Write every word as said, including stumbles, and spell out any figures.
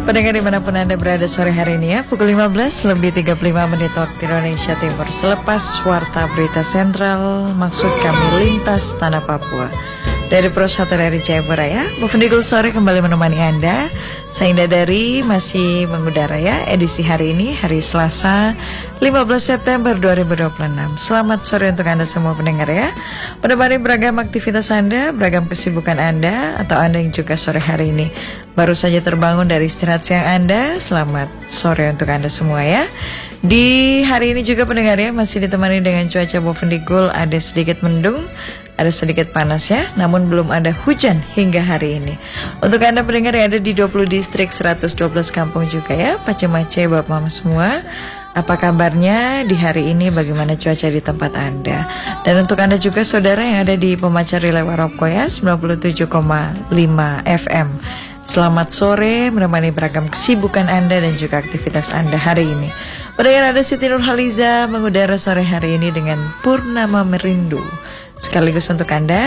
Pendengar dimanapun Anda berada sore hari ini ya, pukul lima belas lebih tiga puluh lima menit waktu Indonesia Timur. Selepas Warta Berita Sentral, maksud kami lintas tanah Papua. Dari Pro satu dari Jayapura ya, Bu Fendigul sore kembali menemani Anda. Saya Indah Dari masih mengudara ya, edisi hari ini, hari Selasa lima belas September dua ribu dua puluh enam. Selamat sore untuk Anda semua pendengar ya. Menemani beragam aktivitas Anda, beragam kesibukan Anda, atau Anda yang juga sore hari ini baru saja terbangun dari istirahat siang Anda. Selamat sore untuk Anda semua ya. Di hari ini juga pendengar ya, masih ditemani dengan cuaca Bu Fendigul, ada sedikit mendung, ada sedikit panas ya, namun belum ada hujan hingga hari ini. Untuk Anda pendengar yang ada di dua puluh distrik, seratus dua belas kampung juga ya, Pace-mace, Bapak Mama semua, apa kabarnya di hari ini, bagaimana cuaca di tempat Anda? Dan untuk Anda juga saudara yang ada di Pemacar Relay Waroko ya, sembilan puluh tujuh koma lima F M. Selamat sore, menemani beragam kesibukan Anda dan juga aktivitas Anda hari ini. Pendengar, ada Siti Nurhaliza mengudara sore hari ini dengan Purnama Merindu. Sekaligus untuk Anda